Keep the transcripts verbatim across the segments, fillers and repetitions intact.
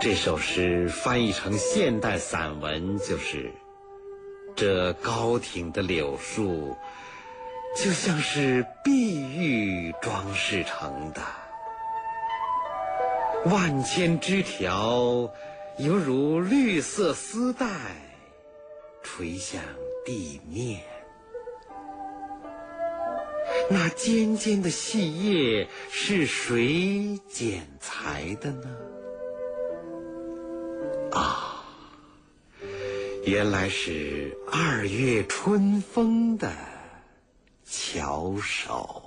这首诗翻译成现代散文就是：这高挺的柳树就像是碧玉装饰成的，万千枝条犹如绿色丝带垂向地面，那尖尖的细叶是谁剪裁的呢？啊，原来是二月春风的巧手。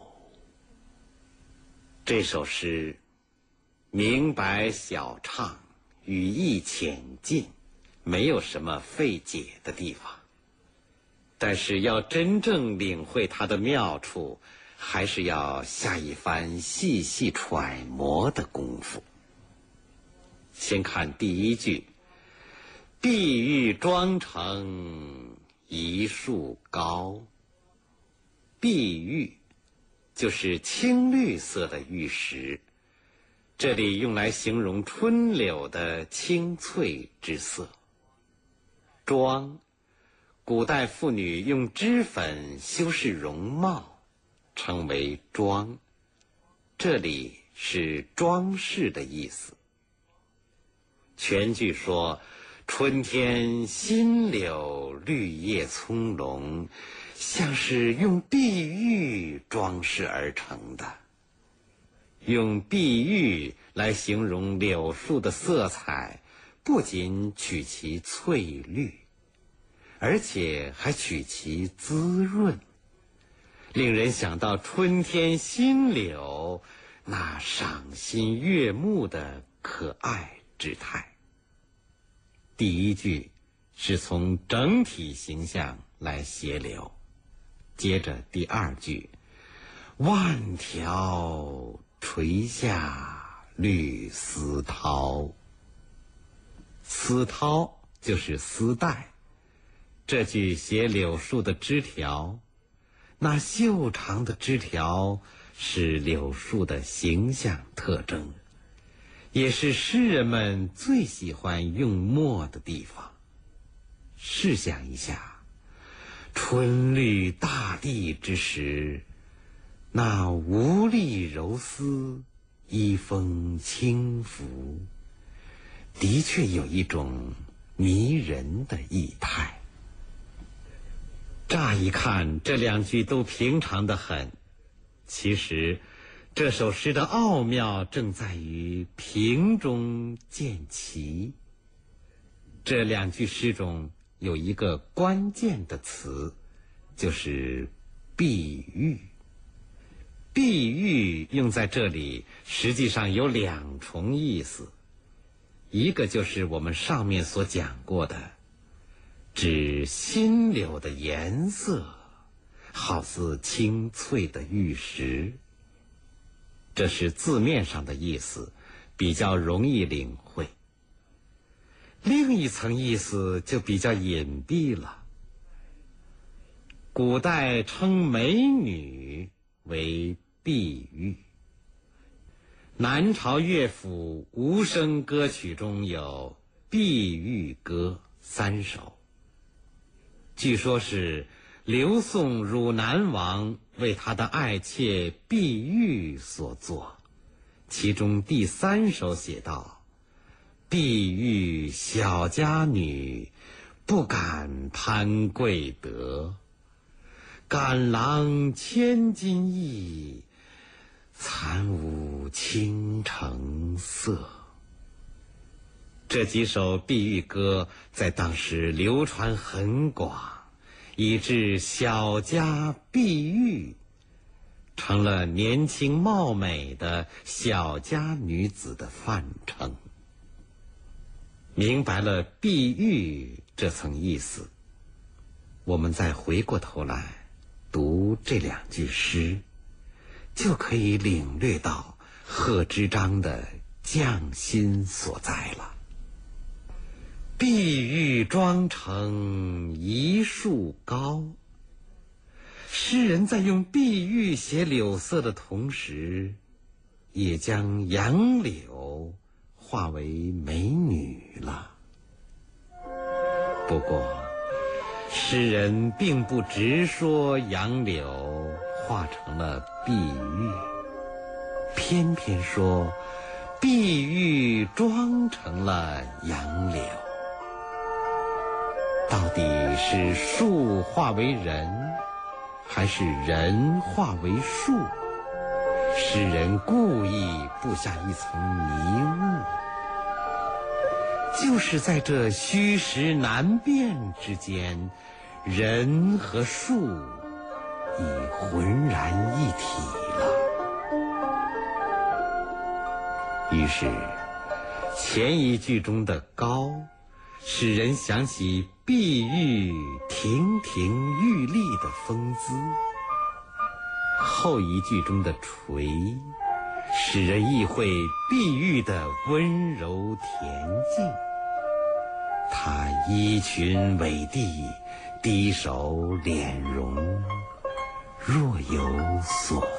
这首诗明白小畅，语意浅近，没有什么费解的地方。但是要真正领会它的妙处，还是要下一番细细揣摩的功夫。先看第一句：碧玉妆成一树高。碧玉就是青绿色的玉石，这里用来形容春柳的青翠之色。妆，古代妇女用脂粉修饰容貌，称为妆，这里是装饰的意思。全句说春天新柳绿叶葱茏，像是用碧玉装饰而成的。用碧玉来形容柳树的色彩，不仅取其翠绿，而且还取其滋润，令人想到春天新柳那赏心悦目的可爱之态。第一句是从整体形象来写柳，接着第二句，万条垂下绿丝绦。丝绦就是丝带，这句写柳树的枝条，那修长的枝条是柳树的形象特征，也是诗人们最喜欢用墨的地方。试想一下，春绿大地之时，那无力柔丝，衣风轻拂，的确有一种迷人的意态。乍一看，这两句都平常得很，其实这首诗的奥妙正在于平中见奇。这两句诗中有一个关键的词，就是碧玉。碧玉用在这里实际上有两重意思，一个就是我们上面所讲过的，指新柳的颜色好似清脆的玉石，这是字面上的意思，比较容易领会。另一层意思就比较隐蔽了。古代称美女为碧玉。南朝乐府无声歌曲中有《碧玉歌》三首，据说是刘宋汝南王为他的爱妾碧玉所作。其中第三首写道：碧玉小家女，不敢攀贵德，赶郎千金意，残无倾城色。这几首碧玉歌在当时流传很广，以致小家碧玉成了年轻貌美的小家女子的范称。明白了碧玉这层意思，我们再回过头来读这两句诗，就可以领略到贺知章的匠心所在了。碧玉妆成一树高，诗人在用碧玉写柳色的同时，也将杨柳化为美女过，诗人并不直说杨柳化成了碧玉，偏偏说碧玉装成了杨柳。到底是树化为人，还是人化为树？诗人故意布下一层迷雾，就是在这虚实难辨之间，人和树已浑然一体了。于是前一句中的高使人想起碧玉亭亭玉立的风姿，后一句中的垂使人意会碧玉的温柔恬静。她衣裙委地，低首敛容，若有所